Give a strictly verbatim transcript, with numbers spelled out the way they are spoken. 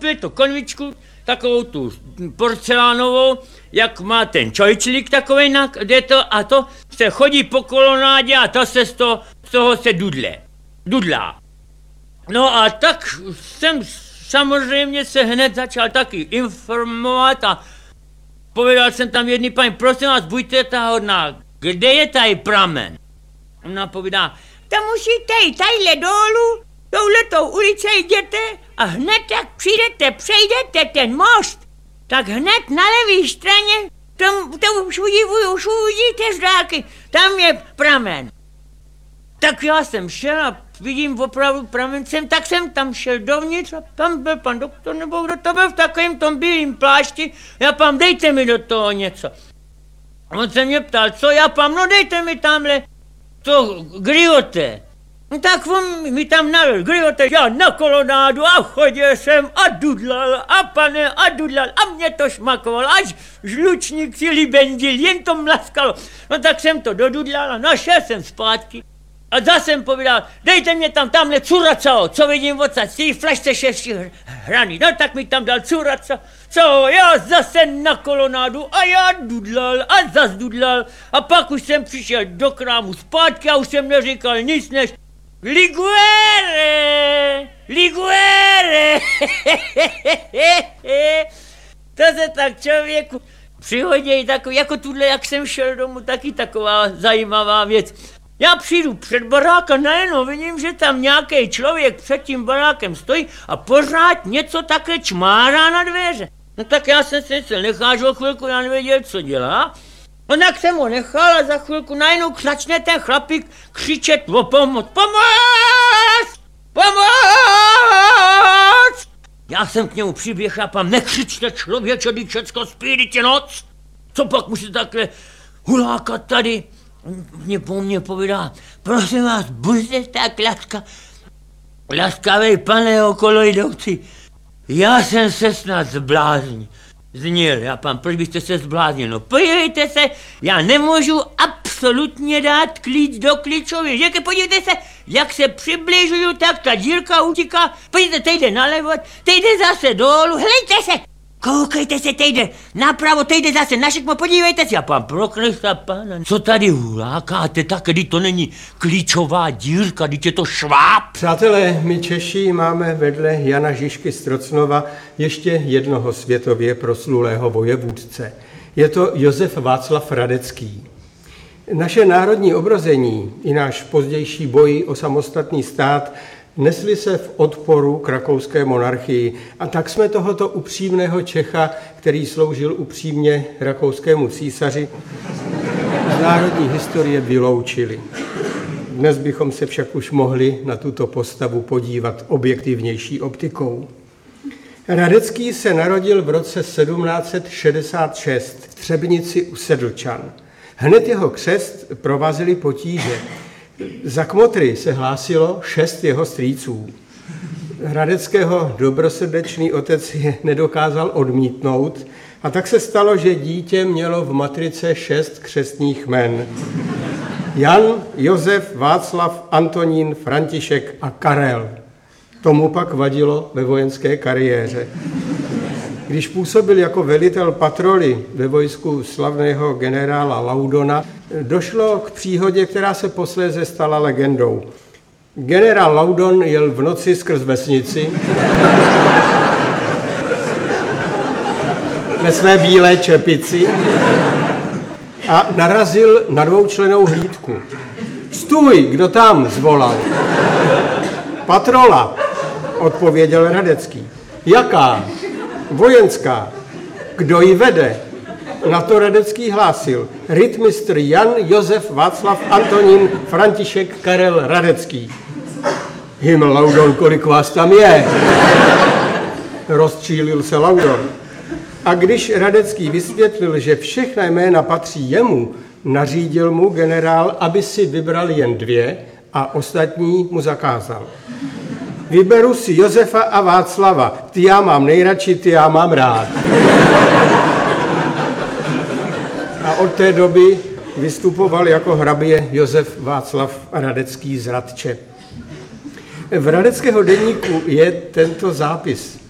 koupil tu konvičku, takovou tu porcelánovou, jak má ten čojčlík takovej, na, kde to, a to se chodí po kolonádě a to se z toho, z toho se dudle, dudlá. No a tak jsem samozřejmě se hned začal taky informovat a povedal jsem tam jedný paní, prosím vás, buďte ta hodná, kde je tady pramen? Ona povídá, tam musíte jít tadyhle dolů, touhletou ulice jděte a hned jak přijdete, přejdete ten most, tak hned na levé straně, tam, tam už, udivuju, už uvidíte z dálky, tam je pramen. Tak já jsem šel a vidím opravdu pramen jsem, tak jsem tam šel dovnitř a tam byl pan doktor, nebo kdo to byl v takovém tom bílém plášti, já pám, dejte mi do toho něco. On se mě ptal, co já pám, no dejte mi tamhle to griote. No tak on mi tam nalil griote, já na kolonádu a chodil jsem a dudlal a pane a dudlal a mě to šmakovalo, až žlučník si libendil, jen to mlaskalo. No tak jsem to dodudlal a našel jsem zpátky. A zase jsem povídal, dejte mě tam tamhle curacao, co vidím odsaď, z té flašce šestí hraní. No tak mi tam dal curacao, co já zase na kolonádu a já dudlal a zas dudlal. A pak už jsem přišel do krámu zpátky a už jsem neříkal nic než Liguere, Liguere. To se tak člověku přihodí takový, jako tuhle, jak jsem šel domů, taky taková zajímavá věc. Já přijdu před barák a najednou vidím, že tam nějaký člověk před tím barákem stojí a pořád něco také čmárá na dveře. No tak já jsem se nechážel chvilku, já nevěděl, co dělá. No tak jsem ho nechal a za chvilku najednou začne ten chlapík křičet o pomoc. Pomoc! Pomoc! Já jsem k němu přiběhl a pám, nekřičte člověče, když všecko spí, teď je noc. Co pak musíte takhle hulákat tady? Mě po mně povídá, prosím vás, buďte tak laska, laskavej, pane okolo jdoucí. Já jsem se snad zbláznil. Znil, já pán, proč byste se zbláznil? No podívejte se, já nemůžu absolutně dát klíč do klíčově. Že podívejte se, jak se přibližuju, tak ta dírka utíká. Podívejte, teď jde nalevo, teď jde zase dolů, hlejte se. Koukejte se, teď jde napravo, teď jde zase na šikmo, podívejte se. A pán, pro Krista pána, co tady hulákáte tak, když to není klíčová dírka, když je to šváb? Přátelé, my Češi máme vedle Jana Žižky z Trocnova ještě jednoho světově proslulého vojevůdce. Je to Josef Václav Radecký. Naše národní obrození i náš pozdější boj o samostatný stát nesli se v odporu k rakouské monarchii a tak jsme tohoto upřímného Čecha, který sloužil upřímně rakouskému císaři, z národní historie vyloučili. Dnes bychom se však už mohli na tuto postavu podívat objektivnější optikou. Radecký se narodil v roce sedmnáct set šedesát šest v Třebnici u Sedlčan. Hned jeho křest provázely potíže. Za kmotry se hlásilo šest jeho strýců. Radeckého dobrosrdečný otec je nedokázal odmítnout a tak se stalo, že dítě mělo v matrice šest křestních jmen. Jan, Josef, Václav, Antonín, František a Karel. Tomu pak vadilo ve vojenské kariéře. Když působil jako velitel patroly ve vojsku slavného generála Laudona, došlo k příhodě, která se posléze stala legendou. Generál Laudon jel v noci skrz vesnici ve své bílé čepici a narazil na dvoučlennou hlídku. Stůj, kdo tam, zvolal. Patrola, odpověděl Radecký. Jaká? Vojenská. Kdo ji vede? Na to Radecký hlásil. Rytmistr Jan, Josef, Václav, Antonín, František, Karel, Radecký. Himmel, Laudon, kolik vás tam je? Rozčílil se Laudon. A když Radecký vysvětlil, že všechna jména patří jemu, nařídil mu generál, aby si vybral jen dvě a ostatní mu zakázal. Vyberu si Josefa a Václava. Ty já mám nejradši, ty já mám rád. A od té doby vystupoval jako hrabě Josef Václav Radecký z Radče. V Radeckého deníku je tento zápis.